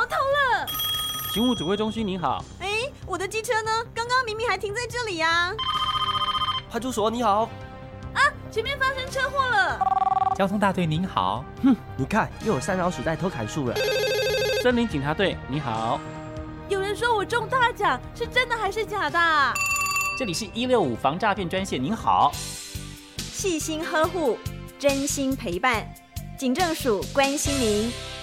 逃了！ 勤务指挥中心您好。 我的机车呢？刚刚明明还停在这里呀！ 派出所你好。 前面发生车祸了！ 交通大队您好。 你看又有3老鼠在偷砍树了。 森林警察队你好。 有人说我中大奖，是真的还是假的？ 这里是165防诈骗专线您好。 细心呵护，真心陪伴，警政署关心您。